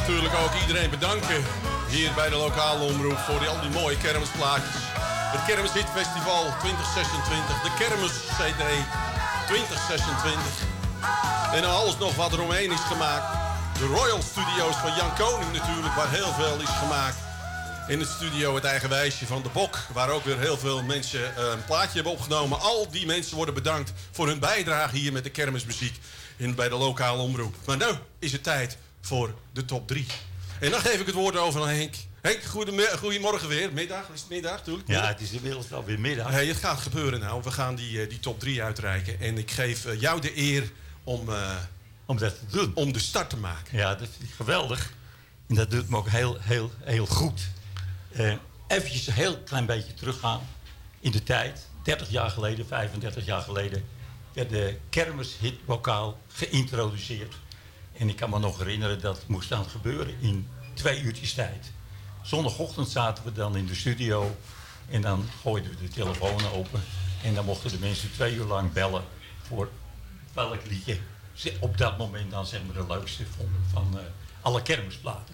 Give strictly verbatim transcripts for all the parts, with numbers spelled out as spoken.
natuurlijk ook iedereen bedanken hier bij de lokale omroep voor die, al die mooie kermisplaatjes. Het Kermishitfestival twintig zesentwintig, de Kermis C D twintig zesentwintig. En alles nog wat er omheen is gemaakt. De Royal Studios van Jan Koning natuurlijk, waar heel veel is gemaakt. In het studio het eigen wijsje van de Bok, waar ook weer heel veel mensen uh, een plaatje hebben opgenomen. Al die mensen worden bedankt voor hun bijdrage hier met de kermismuziek in, bij de lokale omroep. Maar nu is het tijd voor de top drie. En dan geef ik het woord over aan Henk. Henk, goedemorgen weer. Middag, is het middag natuurlijk? Ja, het is inmiddels wel weer middag. Hey, het gaat gebeuren nou. We gaan die, die top drie uitreiken. En ik geef uh, jou de eer om, uh, om dat te doen. Om de start te maken. Ja, dat vind ik geweldig. En dat doet me ook heel, heel, heel goed. Uh, Even een heel klein beetje teruggaan in de tijd. dertig jaar geleden, vijfendertig jaar geleden... werd de kermishitbokaal geïntroduceerd. En ik kan me nog herinneren dat het moest aan gebeuren in twee uurtjes tijd. Zondagochtend zaten we dan in de studio. En dan gooiden we de telefoon open. En dan mochten de mensen twee uur lang bellen voor welk liedje ze op dat moment dan zeg maar de leukste vonden van uh, alle kermisplaten.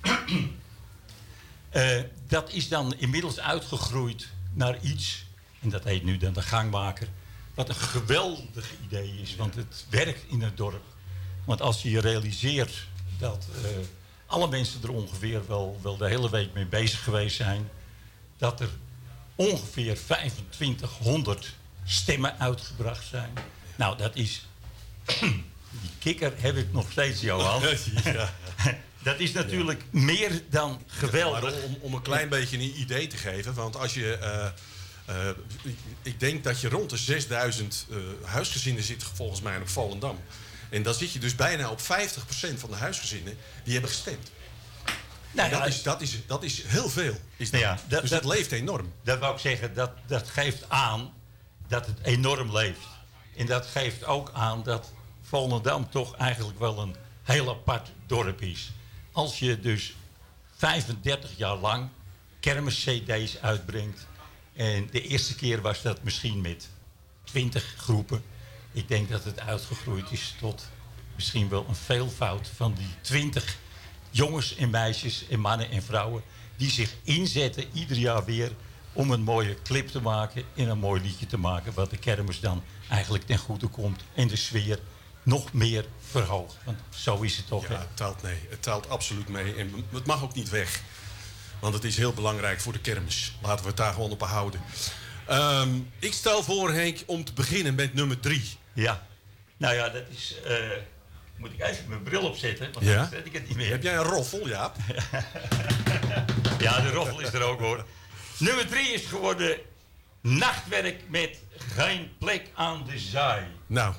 uh, dat is dan inmiddels uitgegroeid naar iets, en dat heet nu dan de Gangmaker, wat een geweldig idee is, want het werkt in het dorp. Want als je realiseert dat uh, alle mensen er ongeveer wel, wel de hele week mee bezig geweest zijn, dat er ongeveer vijfentwintighonderd stemmen uitgebracht zijn. Nou, dat is... Die kikker heb ik nog steeds, Johan. Ja. Dat is natuurlijk ja. meer dan geweldig. Ja, om, om een klein beetje een idee te geven. Want als je... Uh, uh, ik denk dat je rond de zesduizend uh, huisgezinnen zit volgens mij op Volendam. En dan zit je dus bijna op vijftig procent van de huisgezinnen die hebben gestemd. Nou, dat, ja, is, dat, is, dat is heel veel. Is dat. Ja, dat, dus dat, dat leeft enorm. Dat wou ik zeggen. Dat, dat geeft aan dat het enorm leeft. En dat geeft ook aan dat Volendam toch eigenlijk wel een heel apart dorp is. Als je dus vijfendertig jaar lang kermis-C D's uitbrengt. En de eerste keer was dat misschien met twintig groepen. Ik denk dat het uitgegroeid is tot misschien wel een veelvoud van die twintig jongens en meisjes en mannen en vrouwen die zich inzetten ieder jaar weer om een mooie clip te maken en een mooi liedje te maken wat de kermis dan eigenlijk ten goede komt en de sfeer nog meer verhoogt. Want zo is het toch. Ja, het telt mee. Het telt absoluut mee. En het mag ook niet weg. Want het is heel belangrijk voor de kermis. Laten we het daar gewoon op houden. Um, ik stel voor, Henk, om te beginnen met nummer drie. Ja. Nou ja, dat is... Uh, moet ik even mijn bril opzetten, want ja? dan weet ik het niet meer. Heb jij een roffel, Jaap? Ja, de roffel is er ook, hoor. Nummer drie is geworden Nachtwerk met Geen Plek aan de Zaai. Nou.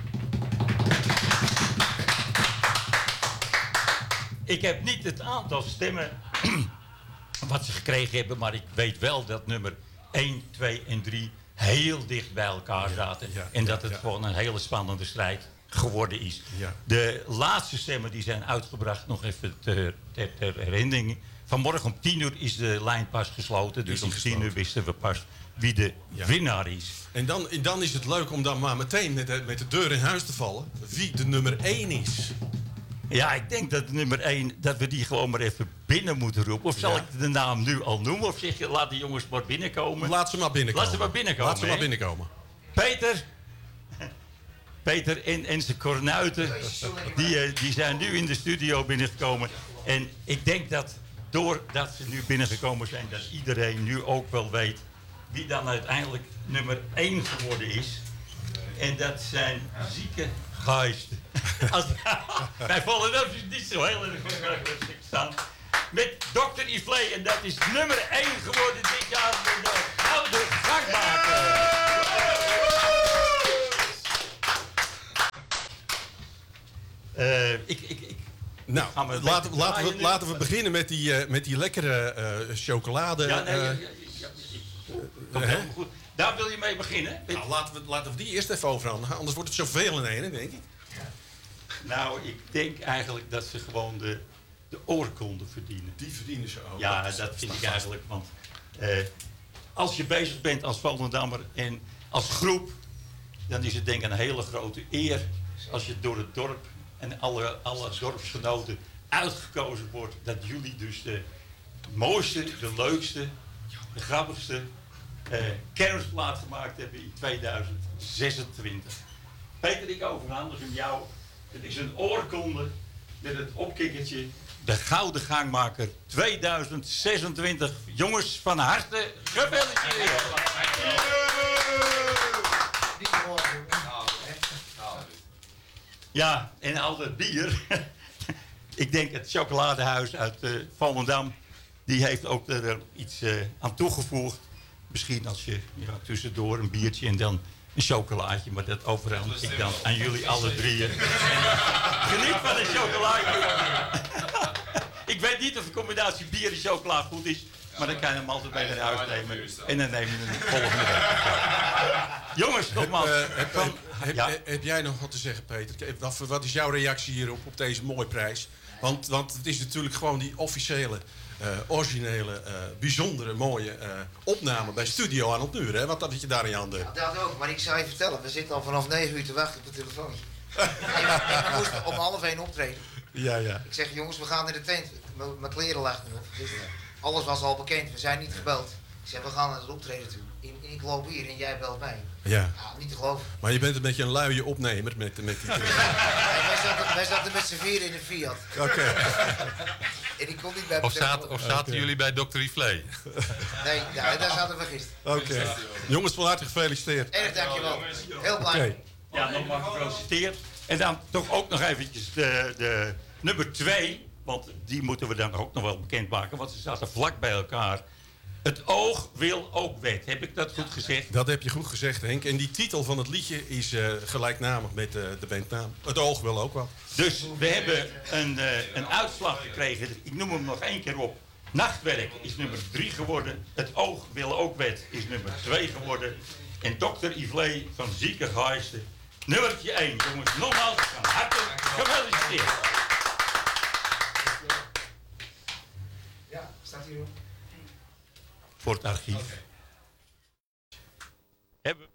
Ik heb niet het aantal stemmen wat ze gekregen hebben, maar ik weet wel dat nummer één, twee en drie heel dicht bij elkaar zaten. Ja, en dat het ja. gewoon een hele spannende strijd geworden is. Ja. De laatste stemmen die zijn uitgebracht, nog even ter, ter, ter herinnering. Vanmorgen om tien uur is de lijn pas gesloten. Dus om tien uur wisten we pas wie de ja. winnaar is. En dan, en dan is het leuk om dan maar meteen met de, met de deur in huis te vallen. Wie de nummer één is. Ja, ik denk dat de nummer één, dat we die gewoon maar even binnen moeten roepen. Of zal ja. ik de naam nu al noemen? Of zeg je, laat de jongens maar binnenkomen? Laat ze maar binnenkomen. Laat ze maar binnenkomen. Laat ze maar binnenkomen. Peter... Peter en, en zijn kornuiten, die, die zijn nu in de studio binnengekomen. En ik denk dat doordat ze nu binnengekomen zijn, dat iedereen nu ook wel weet wie dan uiteindelijk nummer één geworden is. En dat zijn zieke geesten. Als, wij vallen dat dus niet zo heel erg goed staan. Met dokter Yves en dat is nummer één geworden dit jaar met de Gouden Gangmaker. Uh, ik, ik, ik, nou, we laten, laten, we, laten we beginnen met die, uh, met die lekkere uh, chocolade. Ja, nee, uh, ja, ja, ja, ja, uh, uh, goed. Daar wil je mee beginnen? Nou, laten, we, laten we die eerst even overhandigen, anders wordt het zoveel in één, denk ik. Ja. Nou, ik denk eigenlijk dat ze gewoon de, de oorkonde verdienen. Die verdienen ze ook. Ja, dat, dat vind ik eigenlijk. Want uh, als je bezig bent als Volendammer en als groep, dan is het denk ik een hele grote eer als je door het dorp en alle, alle dorpsgenoten uitgekozen wordt dat jullie dus de mooiste, de leukste, de grappigste uh, kerstplaat gemaakt hebben in tweeduizend zesentwintig. Peter, ik overhandig hem jou. Het is een oorkonde met het opkikkertje. De Gouden Gangmaker tweeduizend zesentwintig. Jongens, van harte gefeliciteerd. Ja, en al dat bier. Ik denk het chocoladehuis uit uh, Volendam. Die heeft ook er iets uh, aan toegevoegd. Misschien als je ja, tussendoor een biertje en dan een chocolaatje. Maar dat overhandig ik dan aan jullie alle drieën. Geniet van een chocolaatje. Ik weet niet of de combinatie bier en chocola goed is. Maar dan kan je hem altijd bij naar huis nemen. En dan neem je hem de volgende week. Jongens, nogmaals. Heb, uh, heb, heb, heb, ja? heb jij nog wat te zeggen, Peter? Wat, wat is jouw reactie hierop, op deze mooie prijs? Want, want het is natuurlijk gewoon die officiële, uh, originele, uh, bijzondere, mooie uh, opname bij Studio aan het Nuren. Hè? Wat had je daar in je handen? Ja, dat ook, maar ik zou je vertellen, we zitten al vanaf negen uur te wachten op de telefoon. Ik moest om half één optreden. Ja, ja. Ik zeg, jongens, we gaan in de tent. M- Mijn kleren lagen nog. Dus alles was al bekend, we zijn niet gebeld. Ik zeg, we gaan naar het optreden toe. In, in, ik loop hier en jij belt mij. Ja. Ja, niet te geloven. Maar je bent een beetje een luie opnemer met, met die... Ja, wij, zaten, wij zaten met z'n vieren in de Fiat. Oké. Okay. En ik kon niet bij Of, zaten, of zaten okay. jullie bij dokter Yvlee? Nee, ja, daar zaten we gisteren. Oké. Okay. Jongens, van harte gefeliciteerd. Erg dankjewel. Heel blij. Okay. Ja, nogmaals gefeliciteerd. En dan toch ook nog eventjes de, de nummer twee. Want die moeten we dan ook nog wel bekendmaken. Want ze zaten vlak bij elkaar. Het oog wil ook wet. Heb ik dat goed gezegd? Dat heb je goed gezegd, Henk. En die titel van het liedje is uh, gelijknamig met uh, de bandnaam. Het oog wil ook wat. Dus we hebben een, uh, een uitslag gekregen. Ik noem hem nog één keer op. Nachtwerk is nummer drie geworden. Het oog wil ook wet is nummer twee geworden. En dokter Yvlee van Ziekenhuizen. Nummertje één. Jongens, nogmaals van harte gefeliciteerd. Ja, staat hier op. Voor het archief. Hebben